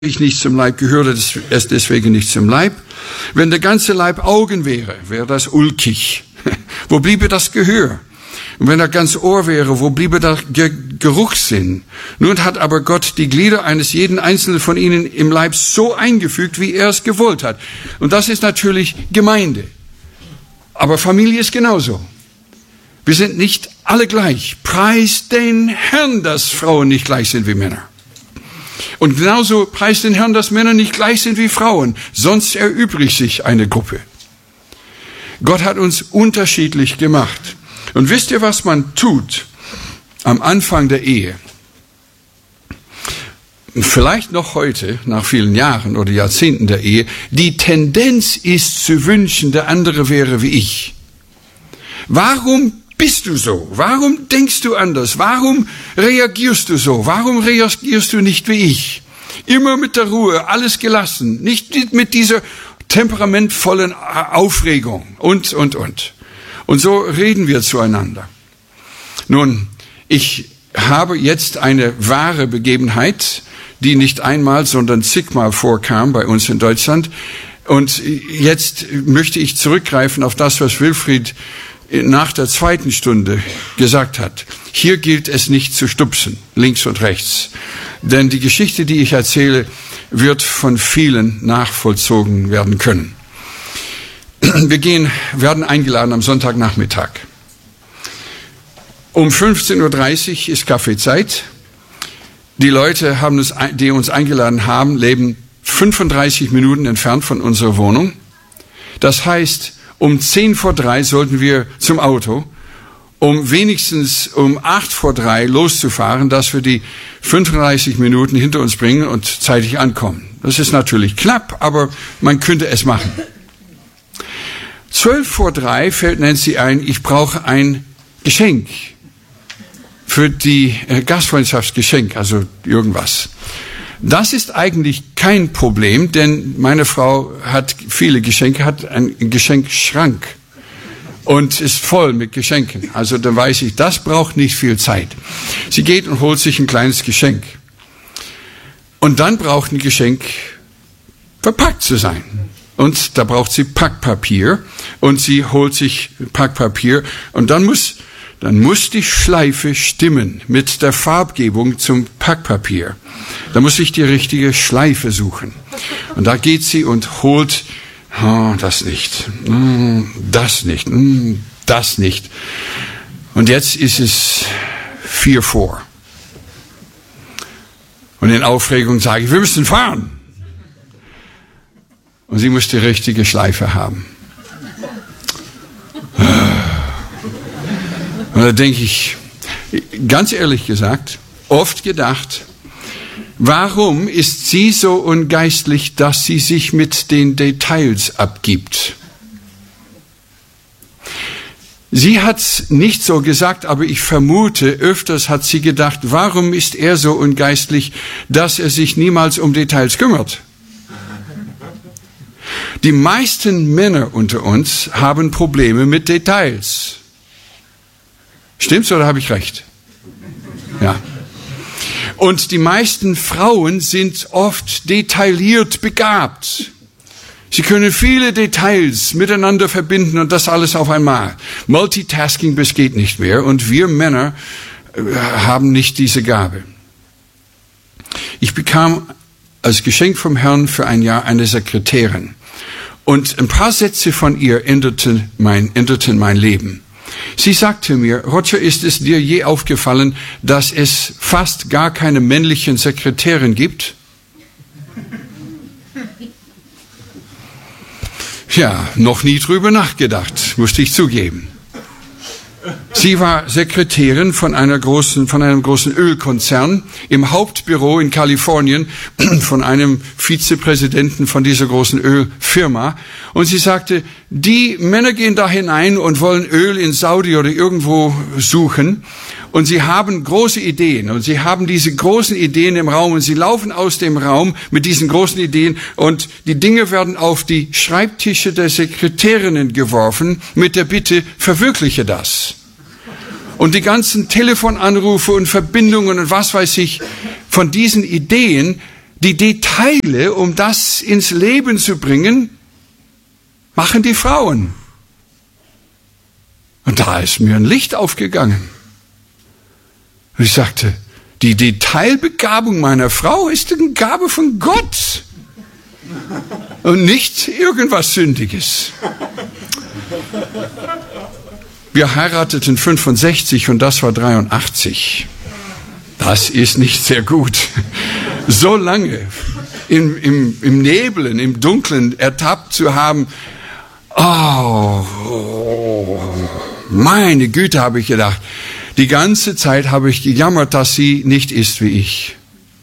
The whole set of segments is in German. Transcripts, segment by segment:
ich nicht zum Leib, gehöre es deswegen nicht zum Leib. Wenn der ganze Leib Augen wäre, wäre das ulkig. Wo bliebe das Gehör? Und wenn er ganz Ohr wäre, wo bliebe der Geruchssinn? Nun hat aber Gott die Glieder eines jeden einzelnen von ihnen im Leib so eingefügt, wie er es gewollt hat. Und das ist natürlich Gemeinde. Aber Familie ist genauso. Wir sind nicht alle gleich. Preis den Herrn, dass Frauen nicht gleich sind wie Männer. Und genauso preist den Herrn, dass Männer nicht gleich sind wie Frauen. Sonst erübrigt sich eine Gruppe. Gott hat uns unterschiedlich gemacht. Und wisst ihr, was man tut am Anfang der Ehe? Vielleicht noch heute, nach vielen Jahren oder Jahrzehnten der Ehe, die Tendenz ist zu wünschen, der andere wäre wie ich. Warum bist du so? Warum denkst du anders? Warum reagierst du so? Warum reagierst du nicht wie ich? Immer mit der Ruhe, alles gelassen, nicht mit dieser temperamentvollen Aufregung und. Und so reden wir zueinander. Nun, ich habe jetzt eine wahre Begebenheit, die nicht einmal, sondern zigmal vorkam bei uns in Deutschland. Und jetzt möchte ich zurückgreifen auf das, was Wilfried nach der zweiten Stunde gesagt hat. Hier gilt es nicht zu stupsen, links und rechts. Denn die Geschichte, die ich erzähle, wird von vielen nachvollzogen werden können. Wir werden eingeladen am Sonntagnachmittag. Um 15.30 Uhr ist Kaffeezeit. Die Leute, die uns eingeladen haben, leben 35 Minuten entfernt von unserer Wohnung. Das heißt, um 2:50 sollten wir zum Auto, um wenigstens um 2:08 loszufahren, dass wir die 35 Minuten hinter uns bringen und zeitig ankommen. Das ist natürlich knapp, aber man könnte es machen. 2:40 fällt Nancy ein, ich brauche ein Geschenk für die Gastfreundschaftsgeschenk, also irgendwas. Das ist eigentlich kein Problem, denn meine Frau hat viele Geschenke, hat einen Geschenkschrank und ist voll mit Geschenken. Also dann weiß ich, das braucht nicht viel Zeit. Sie geht und holt sich ein kleines Geschenk. Und dann braucht ein Geschenk verpackt zu sein. Und da braucht sie Packpapier und sie holt sich Packpapier und dann muss die Schleife stimmen mit der Farbgebung zum Packpapier. Da muss ich die richtige Schleife suchen. Und da geht sie und holt, das nicht, das nicht, das nicht. Und jetzt ist es 4 vor. Und in Aufregung sage ich, wir müssen fahren. Und sie muss die richtige Schleife haben. Und da denke ich, ganz ehrlich gesagt, oft gedacht, warum ist sie so ungeistlich, dass sie sich mit den Details abgibt? Sie hat's nicht so gesagt, aber ich vermute, öfters hat sie gedacht, warum ist er so ungeistlich, dass er sich niemals um Details kümmert? Die meisten Männer unter uns haben Probleme mit Details. Stimmt's oder habe ich recht? Ja. Und die meisten Frauen sind oft detailliert begabt. Sie können viele Details miteinander verbinden und das alles auf einmal. Multitasking bis geht nicht mehr und wir Männer haben nicht diese Gabe. Ich bekam als Geschenk vom Herrn für ein Jahr eine Sekretärin. Und ein paar Sätze von ihr änderten mein Leben. Sie sagte mir, Roger, ist es dir je aufgefallen, dass es fast gar keine männlichen Sekretärin gibt? Ja, noch nie drüber nachgedacht, musste ich zugeben. Sie war Sekretärin von einem großen Ölkonzern im Hauptbüro in Kalifornien von einem Vizepräsidenten von dieser großen Ölfirma. Und sie sagte, die Männer gehen da hinein und wollen Öl in Saudi oder irgendwo suchen. Und sie haben große Ideen. Und sie haben diese großen Ideen im Raum. Und sie laufen aus dem Raum mit diesen großen Ideen. Und die Dinge werden auf die Schreibtische der Sekretärinnen geworfen mit der Bitte, verwirkliche das. Und die ganzen Telefonanrufe und Verbindungen und was weiß ich von diesen Ideen Die Details, um das ins Leben zu bringen, machen die Frauen. Und da ist mir ein Licht aufgegangen. Und ich sagte, die Detailbegabung meiner Frau ist eine Gabe von Gott und nicht irgendwas Sündiges. Wir heirateten 65 und das war 83. Das ist nicht sehr gut. So lange im Nebeln, im Dunklen ertappt zu haben, meine Güte, habe ich gedacht. Die ganze Zeit habe ich gejammert, dass sie nicht ist wie ich.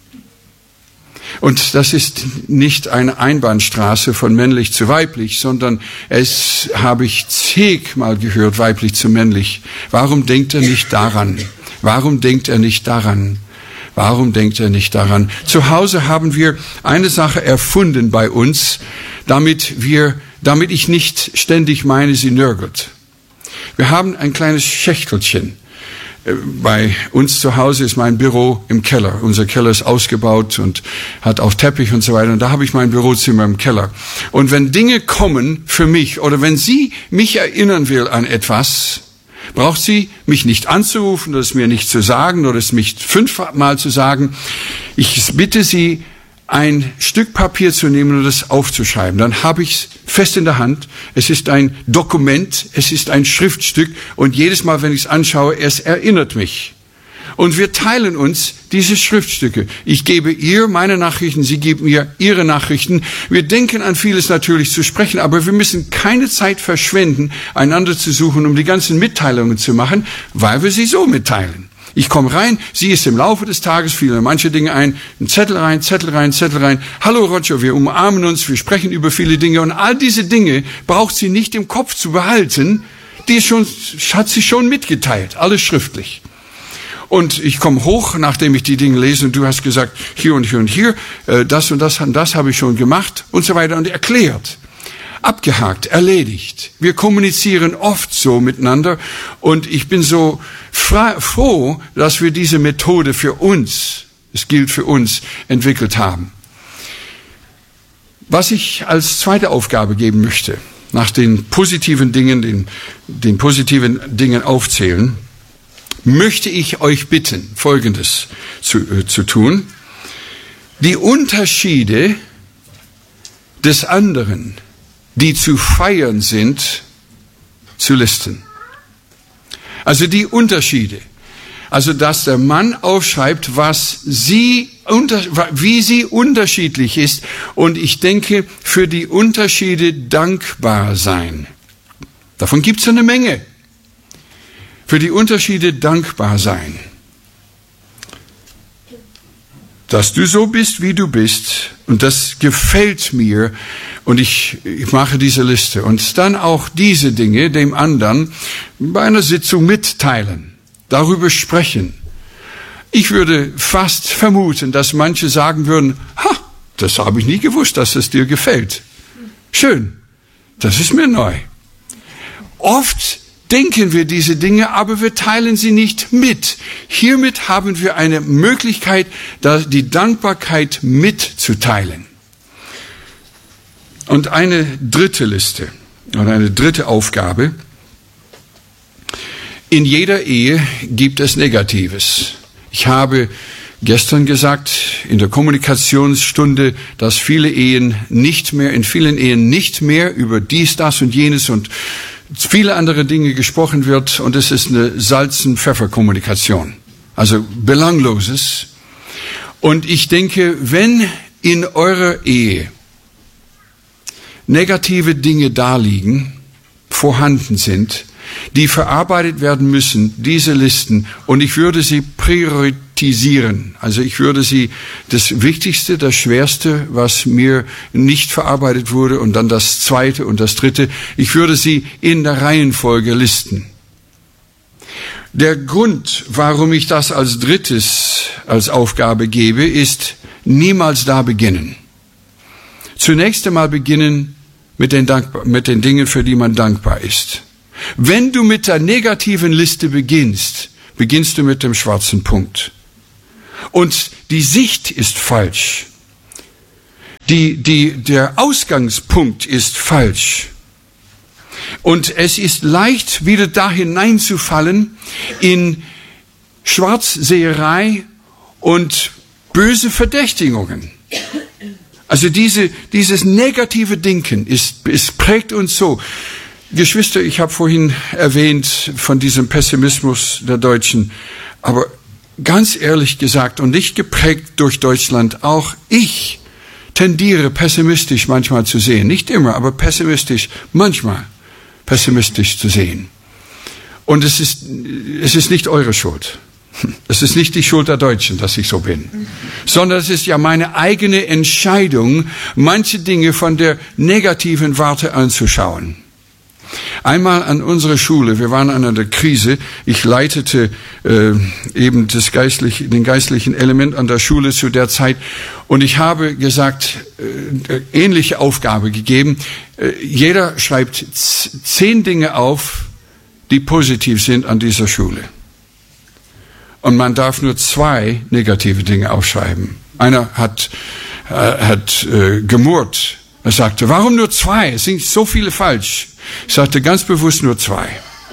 Und das ist nicht eine Einbahnstraße von männlich zu weiblich, sondern es habe ich zigmal gehört, weiblich zu männlich. Warum denkt er nicht daran? Warum denkt er nicht daran? Warum denkt er nicht daran? Zu Hause haben wir eine Sache erfunden bei uns, damit ich nicht ständig meine, sie nörgelt. Wir haben ein kleines Schächtelchen. Bei uns zu Hause ist mein Büro im Keller. Unser Keller ist ausgebaut und hat auch Teppich und so weiter. Und da habe ich mein Bürozimmer im Keller. Und wenn Dinge kommen für mich oder wenn sie mich erinnern will an etwas, braucht sie mich nicht anzurufen oder es mir nicht zu sagen oder es mich 5-mal zu sagen. Ich bitte sie, ein Stück Papier zu nehmen und es aufzuschreiben. Dann habe ich es fest in der Hand. Es ist ein Dokument, es ist ein Schriftstück und jedes Mal, wenn ich es anschaue, es erinnert mich. Und wir teilen uns diese Schriftstücke. Ich gebe ihr meine Nachrichten, sie geben mir ihre Nachrichten. Wir denken an vieles natürlich zu sprechen, aber wir müssen keine Zeit verschwenden, einander zu suchen, um die ganzen Mitteilungen zu machen, weil wir sie so mitteilen. Ich komme rein, sie ist im Laufe des Tages, fielen manche Dinge ein, ein Zettel rein. Hallo Roger, wir umarmen uns, wir sprechen über viele Dinge und all diese Dinge braucht sie nicht im Kopf zu behalten, hat sie schon mitgeteilt, alles schriftlich. Und ich komme hoch, nachdem ich die Dinge lese und du hast gesagt, hier und hier und hier, das und das habe ich schon gemacht und so weiter und erklärt. Abgehakt, erledigt. Wir kommunizieren oft so miteinander und ich bin so froh, dass wir diese Methode für uns, es gilt für uns, entwickelt haben. Was ich als zweite Aufgabe geben möchte, nach den positiven Dingen, den positiven Dingen aufzählen, möchte ich euch bitten, Folgendes zu tun. Die Unterschiede des anderen, die zu feiern sind, zu listen. Also die Unterschiede. Also dass der Mann aufschreibt, wie sie unterschiedlich ist. Und ich denke, für die Unterschiede dankbar sein. Davon gibt es eine Menge. Für die Unterschiede dankbar sein. Dass du so bist, wie du bist. Und das gefällt mir. Und ich mache diese Liste. Und dann auch diese Dinge dem anderen bei einer Sitzung mitteilen. Darüber sprechen. Ich würde fast vermuten, dass manche sagen würden, das habe ich nie gewusst, dass es dir gefällt. Schön. Das ist mir neu. Oft denken wir diese Dinge, aber wir teilen sie nicht mit. Hiermit haben wir eine Möglichkeit, die Dankbarkeit mitzuteilen. Und eine dritte Liste oder eine dritte Aufgabe. In jeder Ehe gibt es Negatives. Ich habe gestern gesagt in der Kommunikationsstunde, dass in vielen Ehen nicht mehr über dies, das und jenes und viele andere Dinge gesprochen wird und es ist eine Salz-und-Pfeffer-Kommunikation. Also Belangloses. Und ich denke, wenn in eurer Ehe negative Dinge daliegen, vorhanden sind, die verarbeitet werden müssen, diese Listen, und ich würde sie priorisieren. Also ich würde sie, das Wichtigste, das Schwerste, was mir nicht verarbeitet wurde, und dann das Zweite und das Dritte, ich würde sie in der Reihenfolge listen. Der Grund, warum ich das als drittes als Aufgabe gebe, ist niemals da beginnen. Zunächst einmal beginnen mit den Dingen, für die man dankbar ist. Wenn du mit der negativen Liste beginnst du mit dem schwarzen Punkt. Und die Sicht ist falsch. Der Ausgangspunkt ist falsch. Und es ist leicht, wieder da hineinzufallen in Schwarzseherei und böse Verdächtigungen. Also dieses negative Denken prägt uns so. Geschwister, ich habe vorhin erwähnt von diesem Pessimismus der Deutschen, aber ganz ehrlich gesagt und nicht geprägt durch Deutschland, auch ich tendiere pessimistisch manchmal zu sehen. Nicht immer, aber manchmal pessimistisch zu sehen. Und es ist nicht eure Schuld. Es ist nicht die Schuld der Deutschen, dass ich so bin, sondern es ist ja meine eigene Entscheidung, manche Dinge von der negativen Warte anzuschauen. Einmal an unserer Schule, wir waren an einer Krise, ich leitete eben den geistlichen Element an der Schule zu der Zeit und ich habe gesagt, ähnliche Aufgabe gegeben, jeder schreibt 10 Dinge auf, die positiv sind an dieser Schule. Und man darf nur 2 negative Dinge aufschreiben. Einer hat gemurrt. Er sagte, warum nur 2? Es sind so viele falsch. Ich sagte ganz bewusst nur 2.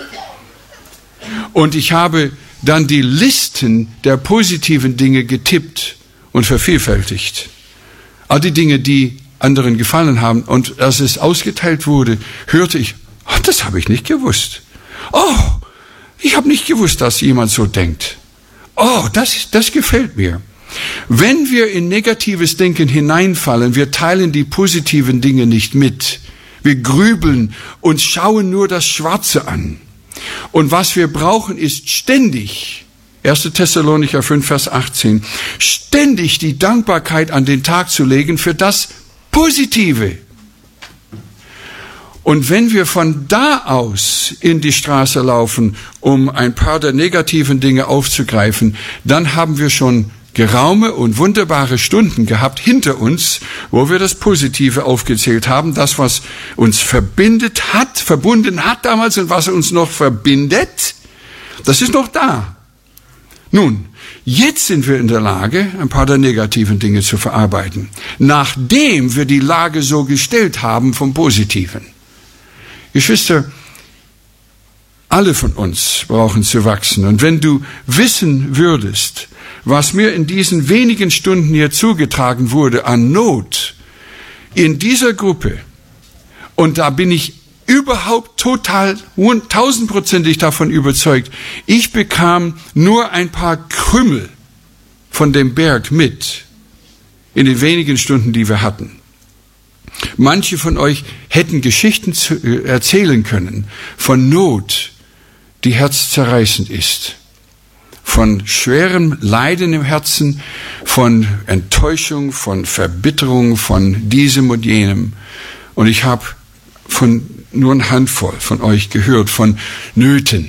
Und ich habe dann die Listen der positiven Dinge getippt und vervielfältigt. All die Dinge, die anderen gefallen haben. Und als es ausgeteilt wurde, hörte ich, oh, das habe ich nicht gewusst. Oh, ich habe nicht gewusst, dass jemand so denkt. Oh, das gefällt mir. Wenn wir in negatives Denken hineinfallen, wir teilen die positiven Dinge nicht mit. Wir grübeln und schauen nur das Schwarze an. Und was wir brauchen, ist ständig, 1. Thessalonicher 5, Vers 18, ständig die Dankbarkeit an den Tag zu legen für das Positive. Und wenn wir von da aus in die Straße laufen, um ein paar der negativen Dinge aufzugreifen, dann haben wir schon geraume und wunderbare Stunden gehabt hinter uns, wo wir das Positive aufgezählt haben, das, was uns verbunden hat damals und was uns noch verbindet, das ist noch da. Nun, jetzt sind wir in der Lage, ein paar der negativen Dinge zu verarbeiten, nachdem wir die Lage so gestellt haben vom Positiven. Geschwister, alle von uns brauchen zu wachsen. Und wenn du wissen würdest, was mir in diesen wenigen Stunden hier zugetragen wurde an Not in dieser Gruppe, und da bin ich überhaupt total 1000%ig davon überzeugt, ich bekam nur ein paar Krümel von dem Berg mit in den wenigen Stunden, die wir hatten. Manche von euch hätten Geschichten erzählen können von Not, die herzzerreißend ist, von schwerem Leiden im Herzen, von Enttäuschung, von Verbitterung, von diesem und jenem. Und ich habe von nur eine Handvoll von euch gehört, von Nöten.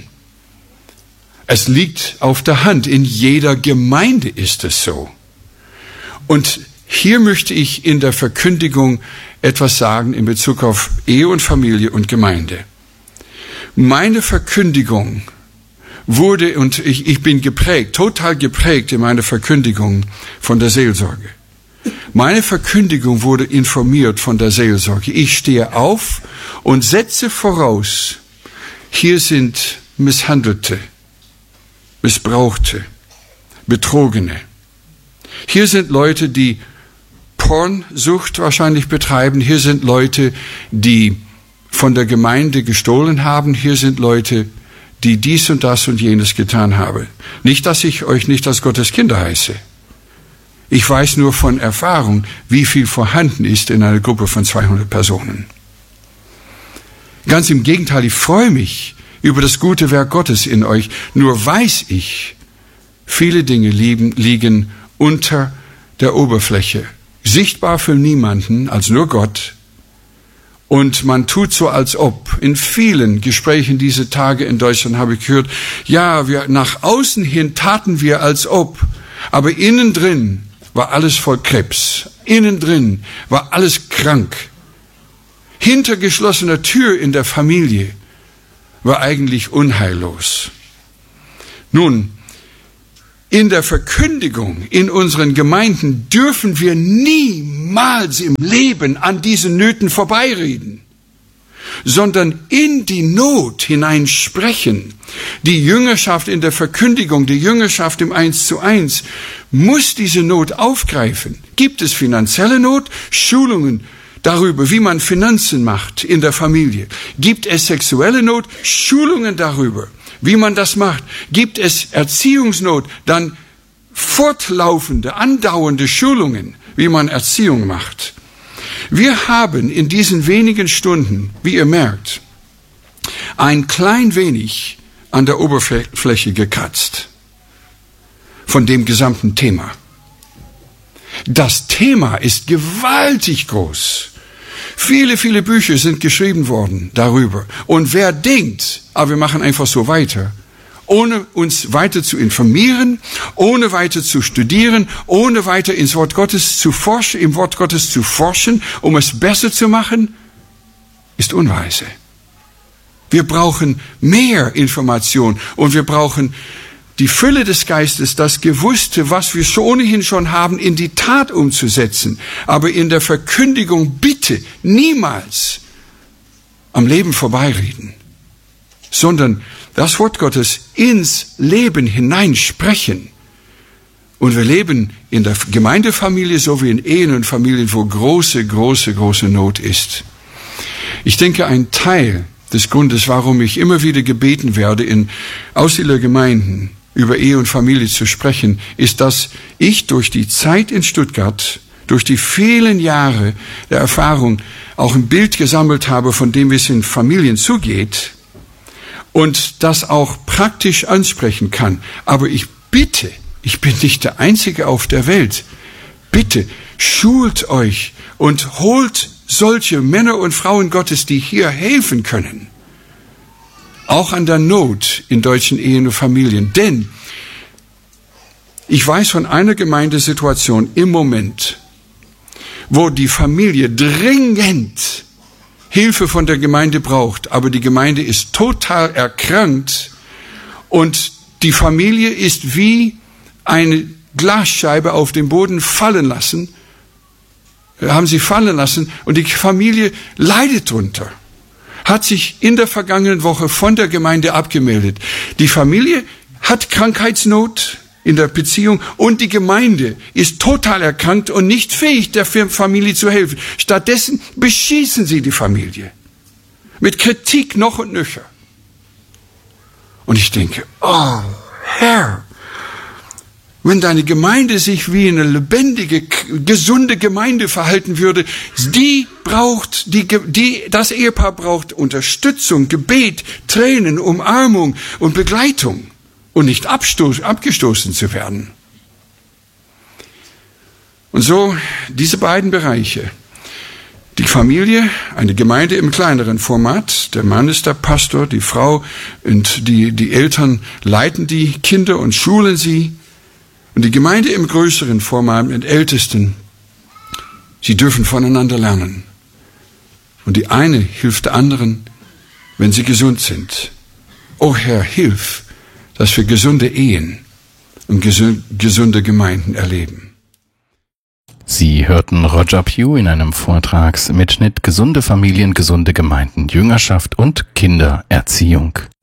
Es liegt auf der Hand, in jeder Gemeinde ist es so. Und hier möchte ich in der Verkündigung etwas sagen in Bezug auf Ehe und Familie und Gemeinde. Meine Verkündigung wurde, und ich bin total geprägt in meiner Verkündigung von der Seelsorge. Meine Verkündigung wurde informiert von der Seelsorge. Ich stehe auf und setze voraus, hier sind Misshandelte, Missbrauchte, Betrogene. Hier sind Leute, die Pornsucht wahrscheinlich betreiben. Hier sind Leute, die von der Gemeinde gestohlen haben. Hier sind Leute, die dies und das und jenes getan haben. Nicht, dass ich euch nicht als Gottes Kinder heiße. Ich weiß nur von Erfahrung, wie viel vorhanden ist in einer Gruppe von 200 Personen. Ganz im Gegenteil, ich freue mich über das gute Werk Gottes in euch. Nur weiß ich, viele Dinge liegen unter der Oberfläche. Sichtbar für niemanden als nur Gott. Und man tut so, als ob. In vielen Gesprächen diese Tage in Deutschland habe ich gehört, ja, nach außen hin taten wir als ob, aber innen drin war alles voll Krebs. Innen drin war alles krank. Hinter geschlossener Tür in der Familie war eigentlich unheillos. Nun, in der Verkündigung in unseren Gemeinden dürfen wir niemals im Leben an diesen Nöten vorbeireden, sondern in die Not hinein sprechen. Die Jüngerschaft in der Verkündigung, die Jüngerschaft im 1:1 muss diese Not aufgreifen. Gibt es finanzielle Not? Schulungen darüber, wie man Finanzen macht in der Familie. Gibt es sexuelle Not? Schulungen darüber, wie man das macht. Gibt es Erziehungsnot? Dann fortlaufende, andauernde Schulungen, wie man Erziehung macht. Wir haben in diesen wenigen Stunden, wie ihr merkt, ein klein wenig an der Oberfläche gekratzt von dem gesamten Thema. Das Thema ist gewaltig groß. Viele, viele Bücher sind geschrieben worden darüber. Und wer denkt, wir machen einfach so weiter, ohne uns weiter zu informieren, ohne weiter zu studieren, ohne weiter im Wort Gottes zu forschen, um es besser zu machen, ist unweise. Wir brauchen mehr Information und wir brauchen die Fülle des Geistes, das Gewusste, was wir ohnehin schon haben, in die Tat umzusetzen. Aber in der Verkündigung bitte niemals am Leben vorbeireden, sondern das Wort Gottes ins Leben hineinsprechen. Und wir leben in der Gemeindefamilie sowie in Ehen und Familien, wo große Not ist. Ich denke, ein Teil des Grundes, warum ich immer wieder gebeten werde, in Aussiedlergemeinden über Ehe und Familie zu sprechen, ist, dass ich durch die Zeit in Stuttgart, durch die vielen Jahre der Erfahrung auch ein Bild gesammelt habe, von dem es in Familien zugeht und das auch praktisch ansprechen kann. Aber ich bitte, ich bin nicht der Einzige auf der Welt, bitte schult euch und holt solche Männer und Frauen Gottes, die hier helfen können. Auch an der Not in deutschen Ehen und Familien. Denn ich weiß von einer Gemeindesituation im Moment, wo die Familie dringend Hilfe von der Gemeinde braucht, aber die Gemeinde ist total erkrankt und die Familie ist wie eine Glasscheibe auf den Boden fallen lassen, haben sie fallen lassen und die Familie leidet drunter. Hat sich in der vergangenen Woche von der Gemeinde abgemeldet. Die Familie hat Krankheitsnot in der Beziehung und die Gemeinde ist total erkrankt und nicht fähig, der Familie zu helfen. Stattdessen beschießen sie die Familie mit Kritik noch und nöcher. Und ich denke, oh Herr, wenn deine Gemeinde sich wie eine lebendige, gesunde Gemeinde verhalten würde, das Ehepaar braucht Unterstützung, Gebet, Tränen, Umarmung und Begleitung und nicht abgestoßen zu werden. Und so diese beiden Bereiche. Die Familie, eine Gemeinde im kleineren Format, der Mann ist der Pastor, die Frau und die Eltern leiten die Kinder und schulen sie. Und die Gemeinde im größeren Format mit Ältesten, sie dürfen voneinander lernen. Und die eine hilft der anderen, wenn sie gesund sind. O Herr, hilf, dass wir gesunde Ehen und gesunde Gemeinden erleben. Sie hörten Roger Pugh in einem Vortragsmitschnitt Gesunde Familien, gesunde Gemeinden, Jüngerschaft und Kindererziehung.